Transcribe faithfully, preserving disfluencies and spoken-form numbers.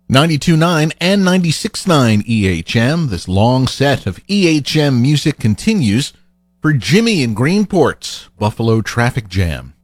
ninety-two point nine and ninety-six point nine E H M. This long set of E H M music continues for Jimmy in Greenport's Buffalo Traffic Jam.